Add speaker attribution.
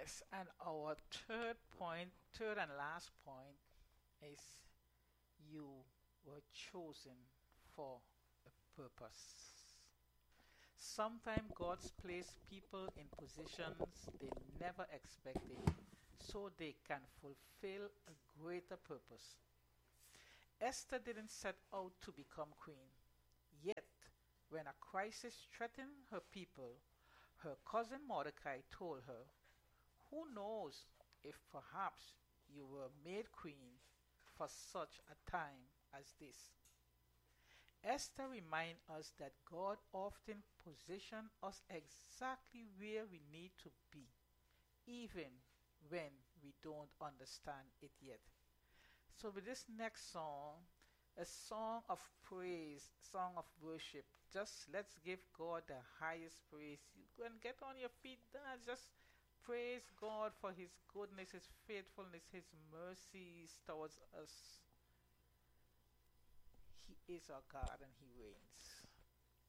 Speaker 1: Yes, and our third and last point is you were chosen for a purpose. Sometimes God's placed people in positions they never expected so they can fulfill a greater purpose. Esther didn't set out to become queen, yet, when a crisis threatened her people, her cousin Mordecai told her, "Who knows if perhaps you were made queen for such a time as this?" Esther reminds us that God often positions us exactly where we need to be, even when we don't understand it yet. So, with this next song, a song of praise, song of worship, just let's give God the highest praise. You can get on your feet, dance, just praise God for His goodness, His faithfulness, His mercies towards us. He is our God and He reigns.